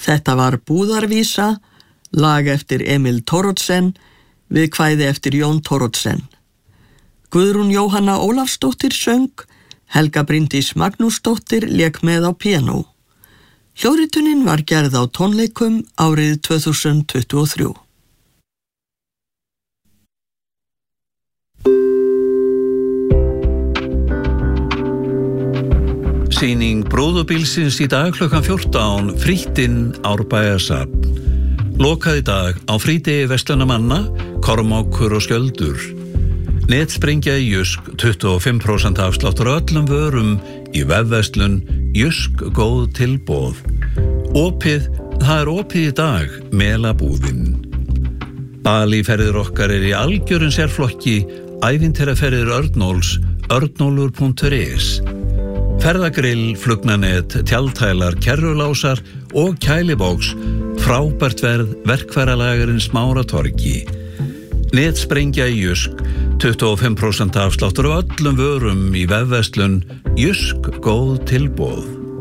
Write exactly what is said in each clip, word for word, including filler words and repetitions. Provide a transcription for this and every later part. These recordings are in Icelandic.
Þetta var Búðarvísa, lag eftir Emil Thoroddsen, við kvæði eftir Jón Thoroddsen. Guðrún Jóhanna Ólafsdóttir söng, Helga Bryndís Magnúsdóttir lék með á píanó. Hljóðritunin var gerð á tónleikum árið tvö þúsund tuttugu og þrjú. Sýning brúðubílsins í dag klukkan fjórtán, Fríttinn Árbæjarsafn. Lokað í dag á frídegi verslunarmanna, Kormákur og Skjöldur. Netsprengja í Jysk, tuttugu og fimm prósent afsláttur á öllum vörum í vefverslun Jysk góð tilboð. Opið, það er opið í dag, Melabúðin. Balíferðir okkar er í algjörun sérflokki, ævintýraferðir Örnóls, örnólfur punktur is. Ferðagrill, flugnanet, tjaldhælar, kerrulásar og kælibóks, frábært verð verkfæralagarinn Smáratorgi. Netsprengja í Jysk, tuttugu og fimm prósent afsláttur á öllum vörum í vefverslun Jysk góð tilboð.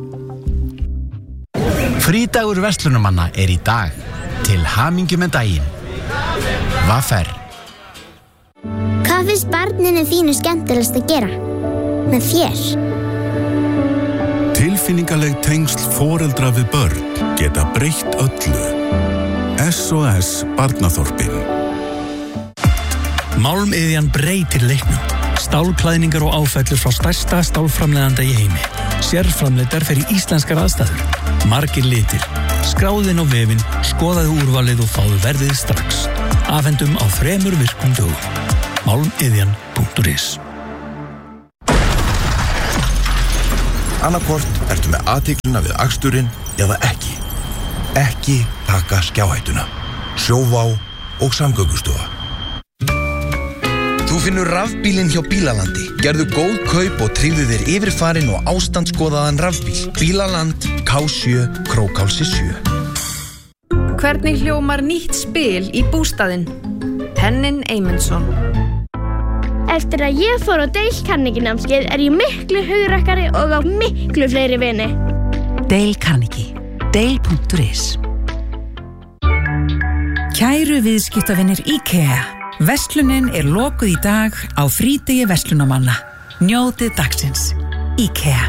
Frídagur verslunarmanna er í dag. Til hamingju með daginn. Vaffer. Hvað finnst barninu þínu skemmtilegast að gera? Með þér? Tilfinningaleg tengsl foreldra við börn geta breytt öllu. S O S Barnaþorpin. Málmiðjan breytir leiknum. Stálklæðningar og áfællur frá stærsta stálframleiðanda í heimi. Sérframleiddar fyrir íslenskar aðstæður. Margir litir. Skráðinn á vefinn, skoðaðu úrvalið og fáðu verðið strax. Afhendum á þremur virkum dögum. málmiðjan punktur is. Annarkvort ertu með athyglina við aksturinn eða ekki. Ekki taka skjáhættuna. Sjóvá og Samgöngustofa. Þú finnur rafbílinn hjá Bílalandi. Gerðu góð kaup og tryggðu þér yfirfarinn og ástandsskoðaðan rafbíl. Bílaland, K sjö, Krókálsi sjö. Hvernig hljómar nýtt spil í bústaðinn? Henning Eymundsson. Eftir að ég fór á Dale Carnegie námskeið er ég miklu hugrakkari og á miklu fleiri vini. Dale Carnegie. Dale punktur is. Kæru viðskiptavinir IKEA. Verslunin er lokuð í dag á frídegi verslunarmanna. Njótið dagsins. IKEA.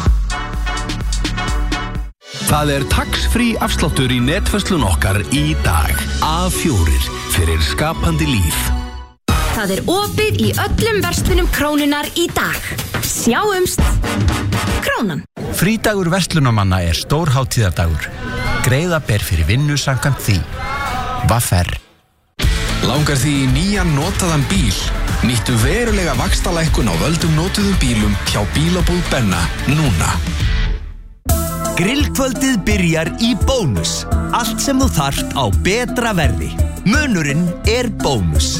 Það er tax-free afsláttur í netverslun okkar í dag. A fjórir fyrir skapandi líf. Það er opið í öllum verslunum Krónunnar í dag. Sjáumst! Krónan. Frídagur verslunarmanna er stórhátíðardagur. Greiða ber fyrir vinnu samkvæmt því. Vaffer. Langar því í nýjan notaðan bíl? Nýttu verulega vaxtalækkun á völdum notuðum bílum hjá Bílabúð Benna núna. Grillkvöldið byrjar í Bónus. Allt sem þú þarft á betra verði. Munurinn er Bónus.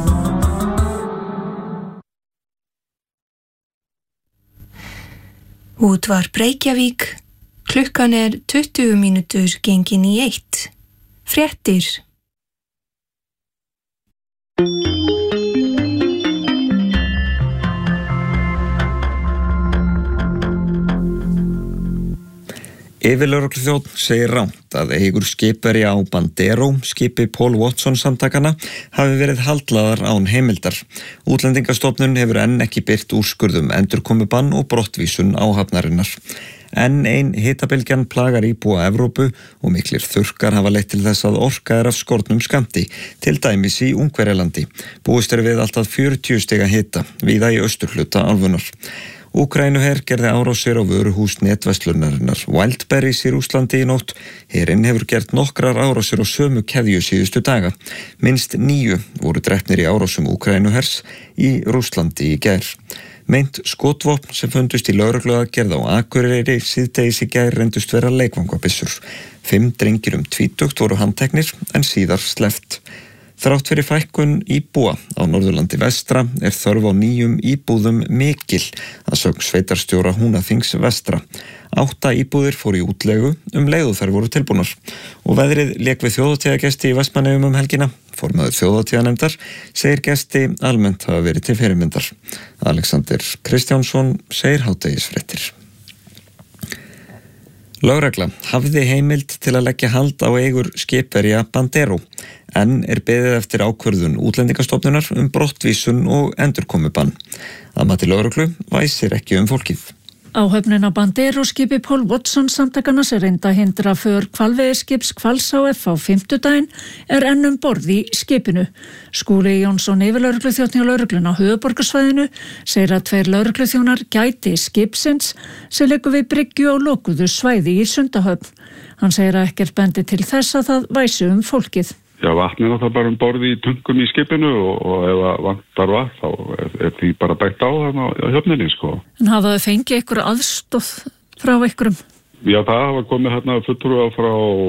Útvarp Reykjavík. Klukkan er tuttugu mínútur gengin í eitt. Fréttir. Yfirlögregluþjónn segir rangt að eigur skipverja á Bandero, skipi Paul Watson samtakana, hafi verið haldlaðar án heimildar. Útlendingastofnun hefur enn ekki birt úrskurðum endurkomubann og brottvísun áhafnarinnar. Enn ein hitabylgjan plagar íbúa Evrópu og miklir þurrkar hafa leitt til þess að orka er af skornum skammti, til dæmis í Ungverjalandi. Búist er við allt að fjörutíu stiga hita, víða í austurhluta álfunnar. Úkraínuher gerði árásir á vöruhús netverslunarinnar Wildberries í Rússlandi í nótt. Herinn hefur gert nokkrar árásir á sömu keðju síðustu daga. Minnst níu voru drepnir í árásum Úkraínuhers í Rússlandi í gær. Meint skotvopn sem fundust í lögregluaðgerð á Akureyri síðdegis í gær reyndust vera leikvangabyssur. Fimm drengir um tvítugt voru handteknir en síðar sleppt. Þrátt fyrir fækkun íbúa á Norðurlandi vestra er þörf á nýjum íbúðum mikil að sögn sveitarstjóra Húnaþings vestra. Átta íbúðir fóru í útlegu um leið og þær voru tilbúnar. Og veðrið lék við þjóðhátíðagesti í Vestmannaeyjum um helgina. Formaður þjóðhátíðanefndar segir gesti almennt hafa verið til fyrirmyndar. Alexander Kristjánsson segir hádegisfréttir. Lögregla hafði heimild til að leggja hald á eigur skipverja Bandero en er beðið eftir ákvörðun Útlendingastofnunar um brottvísun og endurkomubann. Að mati lögreglu væsir ekki um fólkið. Áhöfnin á Bandero skipi Paul Watson samtakanna sem reynda að hindra för hvalveiðiskips Hvals H F á fimmtudaginn er enn um borð í skipinu. Skúli Jónsson yfirlögregluþjónn hjá lögreglunni á höfuðborgarsvæðinu segir að tveir lögregluþjónar gæti skipsins sem liggur við bryggju á lokuðu svæði í Sundahöfn. Hann segir að ekkert bendi til þess að það væsi um fólkið. Já, vatnið er það bara um borði í tungum í skipinu og, og ef það vantar vatn þá er, er því bara bætt á þarna á höfninni, sko. En hafa þau fengið einhverja aðstoð frá einhverjum? Já, það hafa komið hérna fulltrúar frá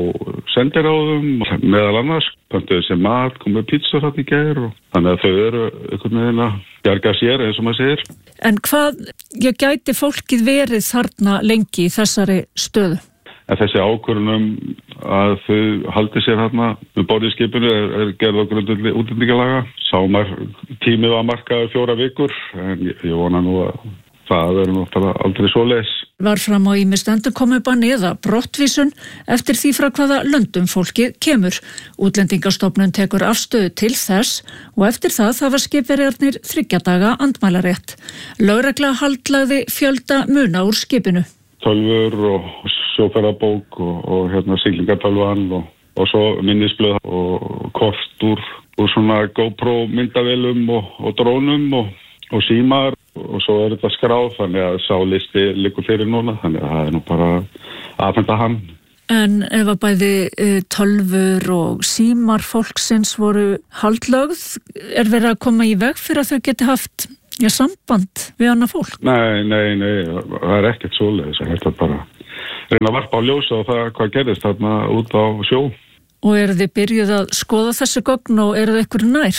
sendiráðum meðal annars, þannig að sem mat, komið pizza þarna í gær og þannig að þau eru einhvern veginn að bjarga sér eins og maður segir. En hvað, ég gæti fólkið verið þarna lengi í þessari stöðu? En þessi ákvörðunum að þau haldi sér hérna með borði í skipinu er, er gerð á grundvelli útlendingalaga. Sámar tímið var markaður fjóra vikur en ég, ég vona nú að það verður náttúrulega aldrei svoleiðis. Var fram á ýmist endurkomubann eða brottvísun eftir því frá hvaða löndum fólkið kemur. Útlendingastofnun tekur afstöðu til þess og eftir það hafa skipverjarnir þriggja daga andmælarétt. Lögregla haldlagði fjölda muna úr skipinu. Tölvur og sjóferðabók og, og hérna siglingatölvan og, og svo minnisblöð og kort úr, úr svona GoPro myndavélum og, og drónum og, og símar og svo er þetta skráð þannig að sá listi liggur fyrir núna þannig að það er nú bara aðfenda hann. En ef að bæði tölvur og símar fólksins voru haldlögð, er verið að koma í veg fyrir að þau geti haft já, samband við annað fólk? Nei, nei, nei, það er ekkert svoleiðis. Þetta er bara reyna að varpa á ljósa og það hvað gerist þarna út á sjó. Og eru þið byrjuð að skoða þessu gögn og eru þið ykkur nær?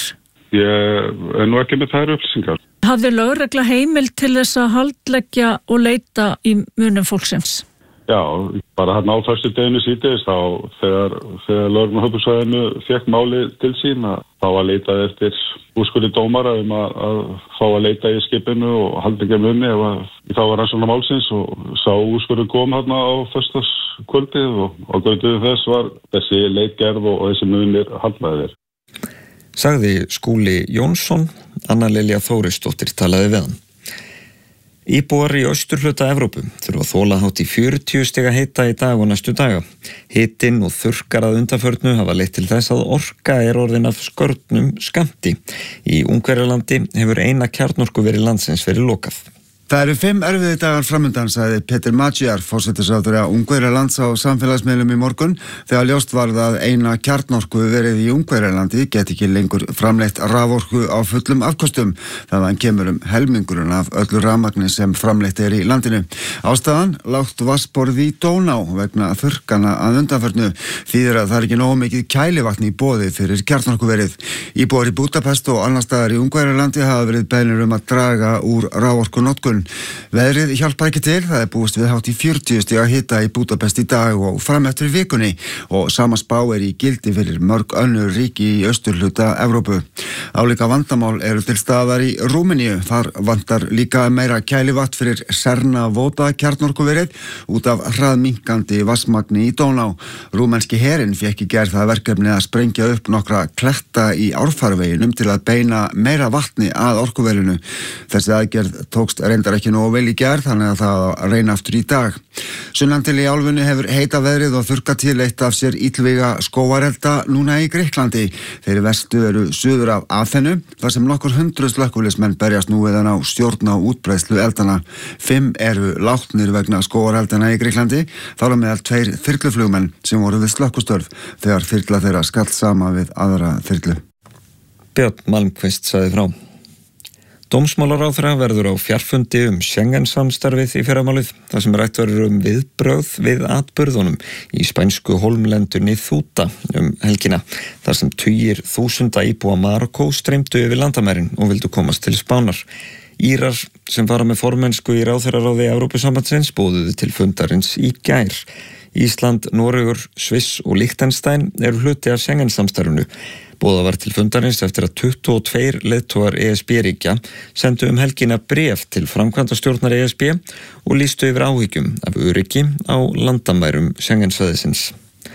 Ég er nú ekki með þær upplýsingar. Hafði lögregla heimild til þess að haldleggja og leita í munum fólksins? Já, bara hérna á þessu deginu síðdeis þá þegar, þegar lögreglan á höfuðsvæðinu fékk máli til sín að þá að leita eftir úrskurði dómara um að, að fá að leita í skipinu og halda ekki munni ef að þá var rannsóknar málsins og sá úrskurði kom hérna á föstudagskvöldið og á grundvelli þess var þessi leitgerð og, og þessi munir haldlagðir. Sagði Skúli Jónsson, Anna Lilja Þórisdóttir talaði við hann. Íbúar í austurhluta Evrópu þurfa að þola hátt í fjörutíu stiga hita í dag og næstu daga. Hitinn og þurrkar að undanförnu hafa leitt til þess að orka er orðin af skörnum skammti. Í Ungverjalandi hefur eina kjarnorkuverið landsins verið lokað. Það eru fimm erfiði dagar framundan, sagði Peter Magyar, forsætisráðherra Ungverjalands á samfélagsmiðlum í morgun, þegar ljóst varð að eina kjarnorkuverið í Ungverjalandi geti ekki lengur framleitt raforku á fullum afkostum. Þaðan kemur um helmingurinn af öllu rafmagni sem framleitt er í landinu. Ástæðan, lágt vatnsborð í Dóná vegna þurrkana að undanförnu, þýðir að það er ekki nógu mikið kælivatn í boði fyrir kjarnorkuverið. Íbúar í Budapest og annar staðar í Ungverjalandi hafa verið beðnir um að draga úr raforkunotkun. Veðrið hjálpar ekki til, það er búist við hátt í fjörutíu stiga hita í Budapest í dag og fram eftir vikunni og sama spá er í gildi fyrir mörg önnur ríki í austurhluta Evrópu. Álíka vandamál eru til staðar í Rúmeníu, þar vantar líka meira kælivatt fyrir Cernavoda kjarnorkuverið út af hraðminkandi vatnsmagni í Dóná. Rúmenski herinn fékk í gerð það verkefni að sprengja upp nokkra kletta í árfarveginum til að beina meira vatni að orkuverinu. Þessi aðgerð tókst reyndar ekki nógu vel í gerð, þannig að það reyna aftur í dag. Sunnan til í álfunni hefur heita veðrið og þurrka til eitt af sér illvíga skógarelda núna í Grikklandi. Þeir vestu eru suður af Aþenu, þar sem nokkur hundruð slökkvilismenn berjast nú við hann á stjórn á útbreiðslu eldana. Fimm eru látnir vegna skógareldana í Grikklandi, þar á meðal tveir þyrluflugmenn sem voru við slökkustörf þegar þyrla þeirra skall sama við aðra þyrlu. Björn Malmqvist sagði frá. Dómsmálaráðherra verður á fjarfundi um Schengen-samstarfið í fyrramálið, þar sem rætt verður um viðbrögð við atburðunum í spænsku hólmlendunni Þúta um helgina, þar sem tugir þúsunda íbúa Marokkó streymdu yfir landamærin og vildu komast til Spánar. Írar sem fara með formennsku í ráðherraráði Evrópusambandsins boðuðu til fundarins í gær. Ísland, Noregur, Sviss og Liechtenstein eru hluti af Schengen-samstarfinu. Boðað var til fundarins eftir að tuttugu og tveir leiðtogar E S B-ríkja sendu um helgina bréf til framkvæmdastjórnar E S B og lýstu yfir áhyggjum af öryggi á landamærum Schengen-svæðisins.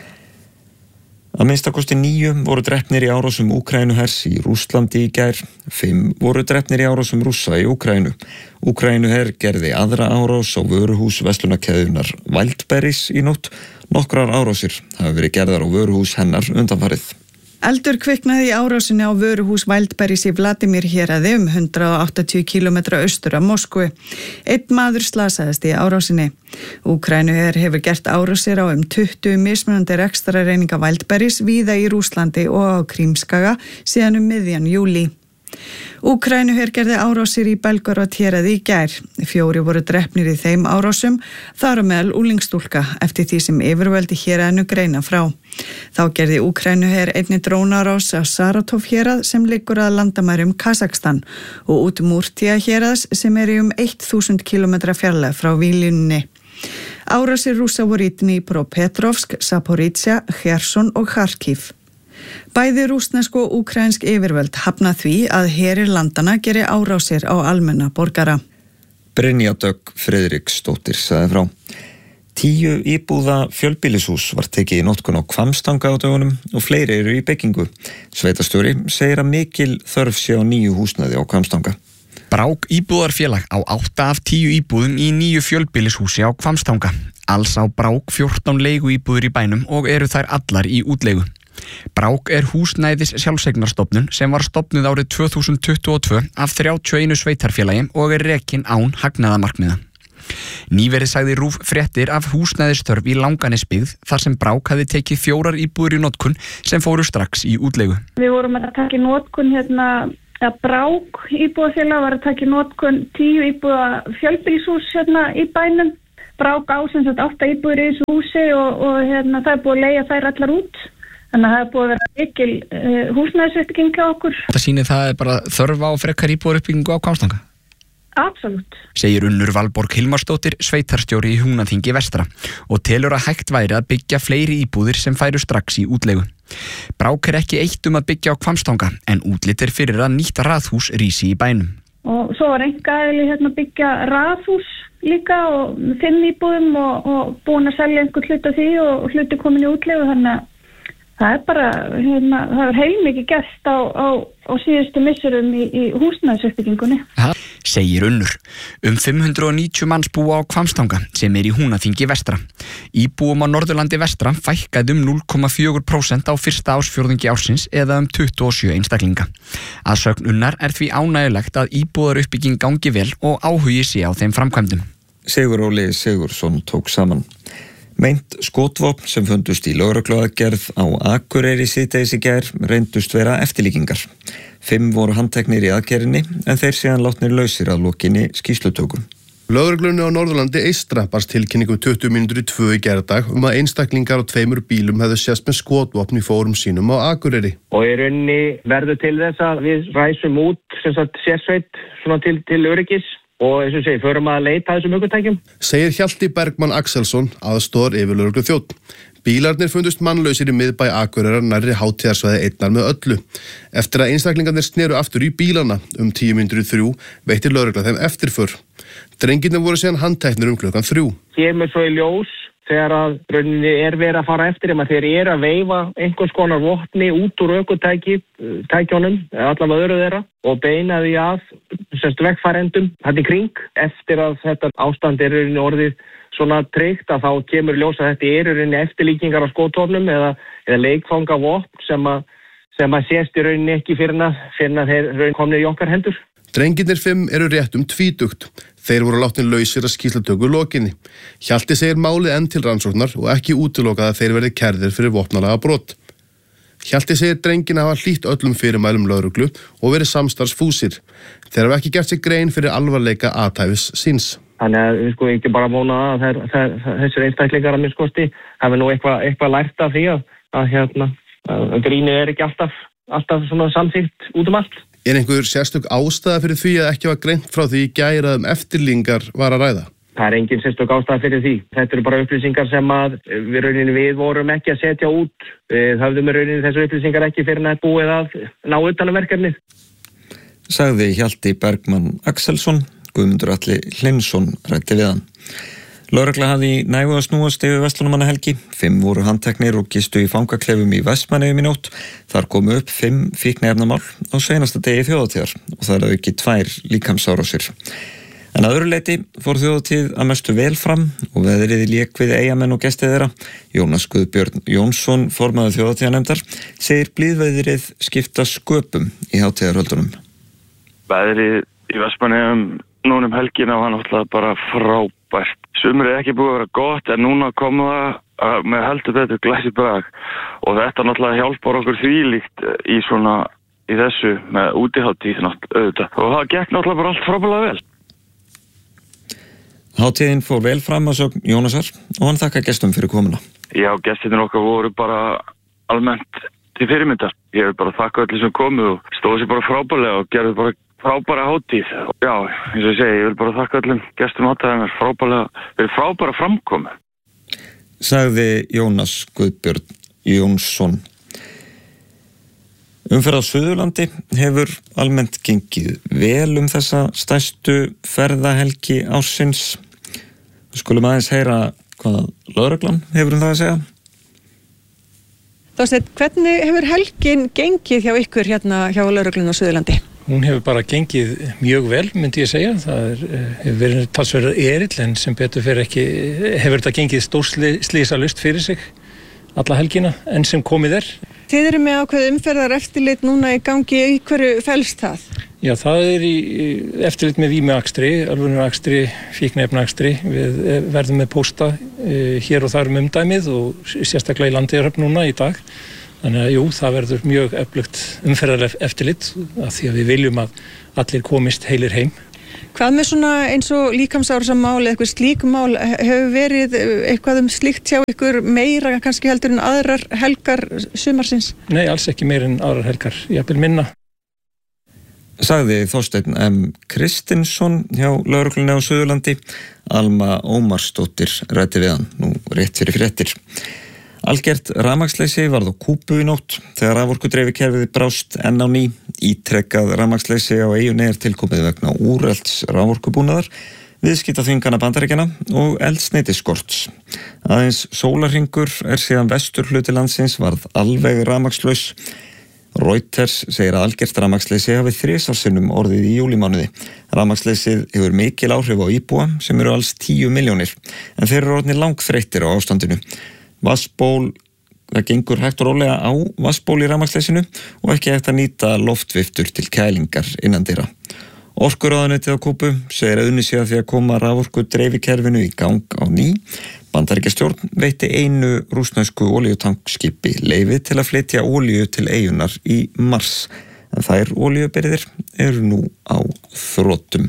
Að minnstakosti níu voru drepnir í árásum Úkraínuhers í Rússlandi í gær, fimm voru drepnir í árásum Rússa í Úkraínu. Úkraínuher gerði aðra árás á vöruhús verslunarkeðjunnar Wildberries í nótt. Nokkrar árásir hafa verið gerðar á vöruhús hennar undanfarið. Eldur kviknaði í árásinni á vöruhús Wildberries í Vladimir héraði um hundrað og áttatíu kílómetra austur af Moskvu. Einn maður slasaðist í árásinni. Úkraínuher hefur gert árásir á um tuttugu mismunandi rekstrareininga Wildberries víða í Rússlandi og á Krímskaga síðan um miðjan júlí. Úkraínuher gerði árásir í Belgorod héraði í gær. Fjóri voru drepnir í þeim árásum, þar á meðal úlingstúlka eftir því sem yfirvöldi héraðinu greina frá. Þá gerði Úkraínuher einnig drónarás á Saratov hérað sem liggur að landamærum Kazakstan og út Múrtía héraðs sem er í um þúsund kílómetra fjarlægð frá Víljunni. Árásir Rússa voru í Dnipropetrovsk, Zaporizhzhia, Kherson og Kharkiv. Bæði rússnesk og úkraínsk yfirvöld hafna því að herir landana geri árásir á almenna borgara. Brynja Dögg Friðriksdóttir sagði frá. Tíu íbúða fjölbýlishús var tekið í notkun á Hvammstanga á dögunum og fleiri eru í byggingu. Sveitarstjóri segir að mikil þörf sé á nýju húsnæði á Hvammstanga. Brák íbúðarfélag á átta af tíu íbúðum í nýju fjölbýlishúsi á Hvammstanga. Alls á Brák fjórtán leigu íbúður í bænum og eru þær allar í útleigu. Brák er húsnæðis sjálfseignarstofnun sem var stofnuð árið tvö þúsund tuttugu og tvö af þrjátíu og eitt sveitarfélagi og er rekin án hagnaðarmarkmiða. Nýverið sagði RÚV fréttir af húsnæðisþörf í Langanesbyggð þar sem Brák hafði tekið fjórar íbúður í notkun sem fóru strax í útleigu. Við vorum að taka í notkun hérna að Brák íbúðarfélag var að taka í notkun tíu íbúða fjölbýlishús hérna í bænum. Brák á sem sagt átta íbúður í þessu húsi og, og hérna það er búið að leigja þær allar út. Þannig að það er búið að vera mikil uh, húsnæðisuppbygging á okkur. Það sýnir það er bara þörfa á frekar íbúðaruppbyggingu á Hvammstanga? Absolutt. Segir Unnur Valborg Hilmarsdóttir, sveitarstjóri í Húnaþingi vestra og telur að hægt væri að byggja fleiri íbúðir sem færu strax í útleigu. Brák er ekki eitt um að byggja á Hvammstanga en útlit er fyrir að nýtt raðhús rísi í bænum. Og svo var einkaaðili hérna byggja raðhús líka og fimm íbúðum og, og búin að selja einhvern hlut af því og hluti komin í útleigu þannig að það er bara, hérna, það er heilmikið gert á, á, á síðustu missurum í, í húsnæðisuppbyggingunni. Segir Unnur. Um fimm hundruð og níutíu manns búa á Hvammstanga sem er í Húnaþingi vestra. Íbúum á Norðurlandi vestra fækkaði um núll komma fjögur prósent á fyrsta ársfjórðungi ársins eða um tuttugu og sjö einstaklinga. Að sögn Unnar er því ánægjulegt að íbúðaruppbygging gangi vel og áhugi sé á þeim framkvæmdum. Sigur Óli Sigursson tók saman. Meint skotvopn sem fundust í lögregluaðgerð á Akureyri síðdegis í gær reyndust vera eftirlíkingar. Fimm voru handteknir í aðgerðinni en þeir síðan látnir lausir að lokinni skýrslutökum. Lögreglunni á Norðurlandi eystra barst tilkynningu tuttugu mínútur í tvö í gærdag um að einstaklingar á tveimur bílum hefðu sést með skotvopn í fórum sínum á Akureyri. Og í rauninni verður til þess að við ræsum út sem sagt sérsveit svona til, til öryggis. Og eins og segi, förum að leita þessum ökutækjum. Segir Hjalti Bergmann Axelsson, aðstoðar yfirlögregluþjónn. Bílarnir fundust mannlausir í miðbæ Akureyrar nærri hátíðarsvæði einnar með öllu. Eftir að einstaklingarnir sneru aftur í bílana um tíu mínútur í þrjú veitti lögregla þeim eftirför. Drengirnir voru síðan handteknir um klukkan þrjú. Kemur svo í ljós þegar að rauninni er verið að fara eftir þeim að þeir eru að veifa einhvers konar vopni út úr ökutæki, tækjónum, allavega öru þeirra og beina því að semst vegfarendum hann í kring. Eftir að þetta ástand er rauninni orðið svona tryggt að þá kemur ljós að þetta er rauninni eftirlíkingar á skotvopnum eða, eða leikfanga vopn sem að, sem að sést í rauninni ekki fyrir að, fyrir að þeir rauninni komnir í okkar hendur. Drengirnir fimm eru rétt um tvítugt. Þeir voru látnir lausir að skýrslutöku lokinni. Hjalti segir málið enn til rannsóknar og ekki útilokað að þeir verði kærðir fyrir vopnalega brot. Hjalti segir drengina hafa hlýtt öllum fyrirmælum lögreglu og verið samstarfsfúsir. Þeir hafa ekki gert sig grein fyrir alvarleika athæfis síns. Þannig að við sko ekki bara vona að þær, þær, þessir einstaklingar að minnskosti hafi nú eitthvað eitthva lært af því að, að, hérna, að grínið er ekki alltaf, alltaf svona samþykkt út um allt. Er einhver sérstök ástæða fyrir því að ekki var greint frá því gæra um eftirlíkingar var að ræða? Það er engin sérstök ástæða fyrir því. Þetta eru bara upplýsingar sem að við rauninni við vorum ekki að setja út. Við höfðum í rauninni þessu upplýsingar ekki fyrir að búið að ná utan um verkefnið. Sagði Hjalti Bergmann Axelsson, Guðmundur Atli Hlynsson ræddi við hann. Lögregla hafði í nægu að snúast yfir Verslunarmannahelgi. Fimm voru handteknir og gistu í fangaklefum í Vestmannaeyjum í nótt. Þar komu upp fimm fíkniefnamál á seinasta degi þjóðhátíðar og það er auki tvær líkamsárásir. En að öðru leyti fór þjóðhátíð að mestu vel fram og veðrið lék við Eyjamenn og gestið þeirra. Jónas Guðbjörn Jónsson, formaður þjóðhátíðarnefndar, segir blíðveðrið skipta sköpum í hátíðarhöldunum. Veðrið í Vestmannaeyjum núna um helgina var náttúrulega bara frábært. Sumrið er ekki búið að vera gott en núna kom það með heldur betur glæsi brag og þetta náttúrulega hjálpar okkur þvílíkt í svona í þessu með útihátíð auðvitað og það gekk náttúrulega bara allt frábælega vel. Hátíðin fór vel fram að sögn Jónasar og hann þakka gestum fyrir komuna. Já, gestirnir okkar voru bara almennt til fyrirmyndar. Ég vil bara þakka öllu sem komu og stóðu sér bara frábælega og gerðu bara frábæra hátíð. Já, eins og ég segi, ég vil bara þakka öllum gestum hátíðarinnar frábælega, fyrir frábæra framkomu. Sagði Jónas Guðbjörn Jónsson. Umferð á Suðurlandi hefur almennt gengið vel um þessa stærstu ferðahelgi ársins. Við skulum aðeins heyra hvað lögreglan hefur um það að segja. Þorsteinn, hvernig hefur helgin gengið hjá ykkur hérna hjá lögreglunni á Suðurlandi? Hún hefur bara gengið mjög vel, myndi ég segja. Það er, hefur verið talsverður erill en sem betur fyrir ekki, hefur þetta gengið stórslýsalust fyrir sig alla helgina enn sem komið er. Þið eru með ákveð umferðar eftirlit núna í gangi, í hverju felst það? Já, það er í eftirlit með vímuakstri, alvöruakstri, fíkniefnaakstri. Við verðum með pósta hér og þar um umdæmið og sérstaklega í Landeyjahöfn núna í dag. Þannig að jú, það verður mjög öflugt umferðarlegt eftirlit af því að við viljum að allir komist heilir heim. Hvað með svona eins og líkamsárásarmál eða eitthvað slík mál, hefur verið eitthvað um slíkt hjá ykkur meira kannski heldur en aðrar helgar sumarsins? Nei, alls ekki meira en aðrar helgar, jafnvel minna. Sagði Þorsteinn M. Kristinsson hjá lögreglunni á Suðurlandi. Alma Ómarsdóttir ræddi við hann nú rétt fyrir fréttir. Algert rafmagnsleysi varð á Kúbu í nótt þegar raforkudreifikerfið brást enn á ný. Ítrekkað rafmagnsleysi á eyjunni er tilkomið vegna úrelts raforkubúnaðar, viðskiptaþvingana Bandaríkjanna og eldsneytisskorts. Aðeins sólarhringur er síðan vestur hluti landsins varð alveg rafmagnslaus. Reuters segir að algert rafmagnsleysi hafi þrisvar sinnum orðið í júlímánuði. Rafmagnsleysið hefur mikil áhrif á íbúa sem eru alls tíu milljónir, en þeir eru orðnir langþreyttir á ástandinu. Vatnsból, það gengur hægt og rólega á vatnsból í rafmagnsleysinu og ekki hægt að nýta loftviftur til kælingar innandyra. Orkuráðuneytið á Kúbu segir að unnið sé að því að koma raforku dreifikerfinu í gang á ný. Bandaríkjastjórn veitti einu rússnesku olíutankskipi leyfi til að flytja olíu til eyjunnar í mars. En þær olíubirgðir eru nú á þrotum.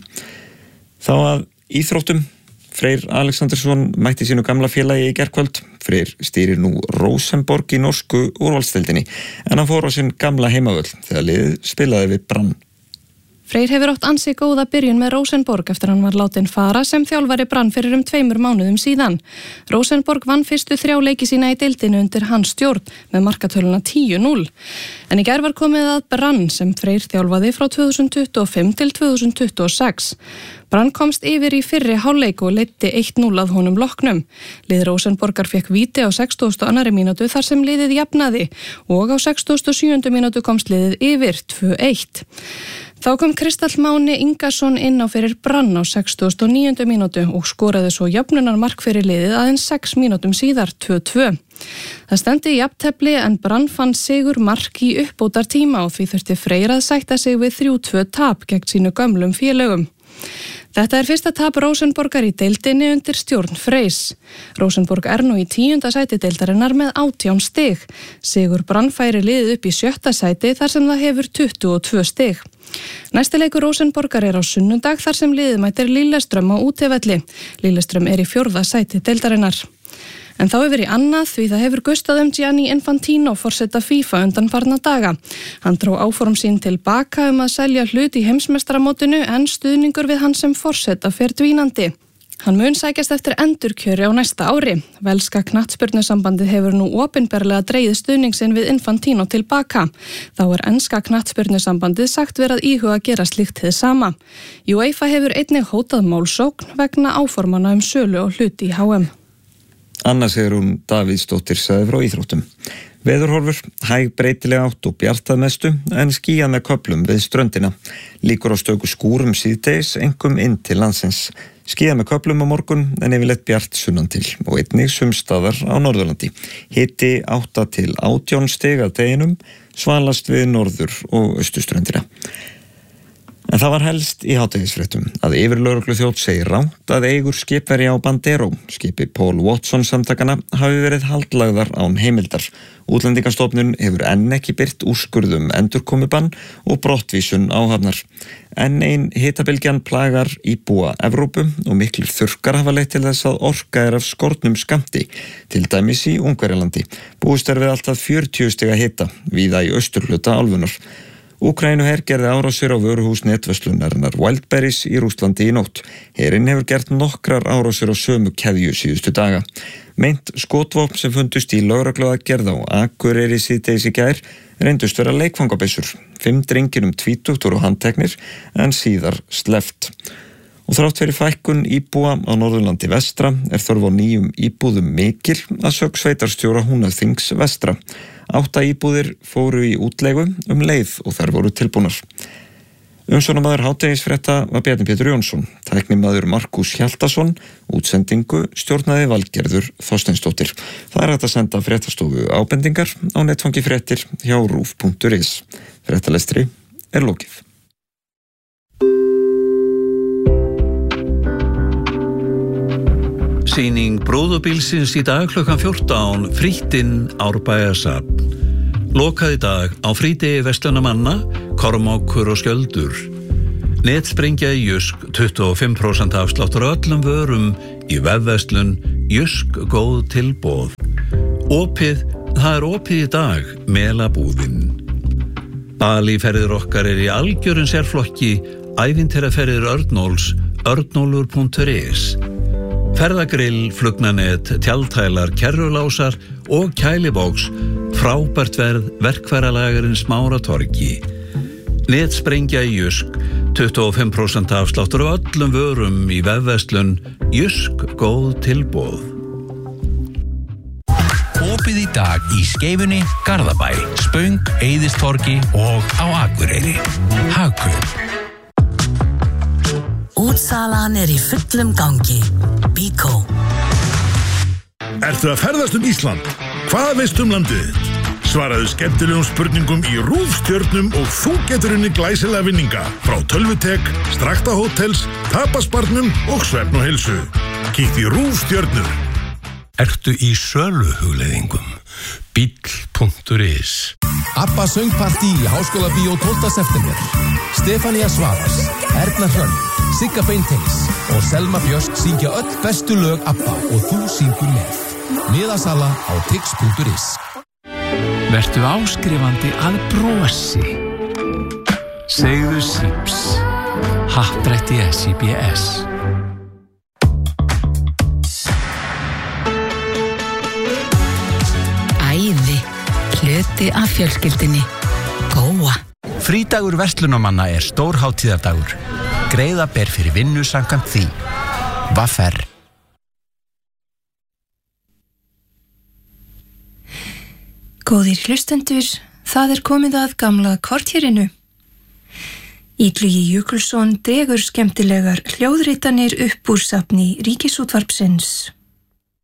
Þá að íþróttum. Freyr Alexandersson mætti sínu gamla félagi í gærkvöld. Freyr stýrir nú Rosenborg í norsku úrvalsdeildinni en hann fór á sinn gamla heimavöll þegar liðið spilaði við Brann. Freyr hefur átt ansi góða byrjun með Rosenborg eftir hann var látinn fara sem þjálfari Brann fyrir um tveimur mánuðum síðan. Rosenborg vann fyrstu þrjá leiki sína í deildinu undir hans stjórn með markatöluna tíu núll. En í gær var komið að Brann sem Freyr þjálfaði frá tvö þúsund tuttugu og fimm til tvö þúsund tuttugu og sex. Brann komst yfir í fyrri hálfleik og leiddi eitt núll að honum loknum. Lið Rosenborgar fekk víti á sextugasta og annarri mínútu þar sem liðið jafnaði og á sextugasta og sjöundu mínútu komst liðið yfir tvö eitt. Þá kom Kristall Máni Ingason inn á fyrir Brann á sextugasta og níundu mínútu og skoraði svo jöfnunarmark fyrir liðið aðeins sex mínútum síðar tvö tvö. Það stefndi í jafntefli en Brann fann sigur mark í uppbótar tíma og því þurfti Freyr að sætta sig við þrjú tvö tap gegn sínu gömlum félögum. Þetta er fyrsta tap Rosenborgar í deildinni undir stjórn Freyrs. Rosenborg er nú í tíunda sæti deildarinnar með átján stig. Sigur Brann færi liðið upp í sjötta sæti þar sem það hefur tuttugu og tvö stig. Næsti leikur Rosenborgar er á sunnudag þar sem liðið mætir Lillestrøm á útivelli. Lillestrøm er í fjórða sæti deildarinnar. En þá yfir í annað því það hefur gustað um Gianni Infantino forseta FIFA undanfarna daga. Hann dró áform sín tilbaka um að selja hlut í heimsmeistaramótinu en stuðningur við hann sem forseta fer dvínandi. Hann mun sækjast eftir endurkjöri á næsta ári. Velska knattspyrnusambandið hefur nú opinberlega dregið stuðningsinn við Infantino tilbaka. Þá er enska knattspyrnusambandið sagt verið að íhuga að gera slíkt hið sama. UEFA hefur einnig hótað málsókn vegna áformana um sölu og hluti í H M. Anna Sigrún Davíðsdóttir sagði frá íþróttum. Veðurhorfur, hæg breytileg átt og bjartað mestu en skýjað með köflum við ströndina. Líkur á stöku skúrum síðdegis, einkum inn til landsins. Skýjað með köflum á morgun en yfirleitt bjart sunnan til og einnig sumstaðar á Norðurlandi. Hiti átta til átján stig að deginum, svalast við norður og austurströndina. En það var helst í hádegisfréttum að yfirlögregluþjónn segir rangt að eigur skipverja á Bandero, skipi Paul Watson samtakana, hafi verið haldlagðar án heimildar. Útlendingastofnun hefur enn ekki birt úrskurðum endurkomubann og brottvísun áhafnar. Enn ein hitabylgjan plagar íbúa Evrópu og miklir þurrkar hafa leitt til þess að orka er af skornum skammti, til dæmis í Ungverjalandi. Búist er við allt að fjörutíu stiga hita, víða í austurhluta álfunnar. Úkraínuher gerði árásir á vöruhús netverslunarinnar Wildberries í Rússlandi í nótt. Herinn hefur gert nokkrar árásir á sömu keðju síðustu daga. Meint skotvopn sem fundust í lögregluaðgerð á Akureyri síðdegis í gær reyndust vera leikfangabyssur. Fimm drengir um tvítugt voru handteknir en síðar sleppt. Og þrátt fyrir fækkun íbúa á Norðurlandi vestra er þörf á nýjum íbúðum mikil að sögn sveitarstjóra Húnaþings vestra. Átta íbúðir fóru í útleigu um leið og þær voru tilbúnar. Umsjónamaður hádegisfrétta var Bjarni Pétur Jónsson, tæknimaður Markus Hjaltason, útsendingu stjórnaði Valgerður Þorsteinsdóttir. Það er hægt að senda fréttastofu ábendingar á netfangi fréttir hjá rúf punktur is. Fréttalestri er lokið. Sýning brúðubílsins í dag klukkan fjórtán, Frítinn Árbæjarsafn. Lokað í dag á frídegi verslunamanna, Kormákur og Skjöldur. Netsprengja í Jysk, tuttugu og fimm prósent afsláttur á öllum vörum í vefverslun Jysk góð tilboð. Opið, það er opið í dag, Melabúðin. Balíferðir okkar er í algjörun sérflokki, ævintýraferðir Örnóls, örnólfur punktur is. Ferðagrill, flugnanet, tjaldhælar, kerrulásar og kælibóks, frábært verð verkfæralagarinn Smáratorgi. Netsprengja í Jysk, tuttugu og fimm prósent afsláttur af öllum vörum í vefverslun Jysk góð tilboð. Opið í dag í Skeifunni, Garðabæ, Spöng, Eiðistorgi og á Akureyri. Hagkaup. Útsalan er í fullum gangi. Bíkó. Ertu að ferðast um Ísland? Hvað veistu um landið þitt? Svaraðu skemmtilegum spurningum í rúfstjörnum og þú getur unni glæsilega vinninga frá Tölvutek, Strakta Hótels, Tapasbarnum og Svefn og Heilsu. Kíktu í rúfstjörnur. Ertu í söluhugleiðingum? Bíll punktur is. Abba söngpartí í Háskólabíó tólfta september. Stefania Svavars, Erna Hrönn, Sigga Beinteins og Selma Björk syngja öll bestu lög Abba og þú syngur með. Miðasala á tix punktur is. Vertu áskrifandi að brosi. Segðu síps. Happdrætti S I B S. Æði, hluti af fjölskyldinni. Góa. Frídagur verslunamanna er stór hátíðardagur. Greiða ber fyrir vinnu samkvæmt því. Vaffer. Góðir hlustendur, það er komið að gamla kortérinu. Illugi Jökulsson dregur skemmtilegar hljóðritanir upp úr safni Ríkisútvarpsins.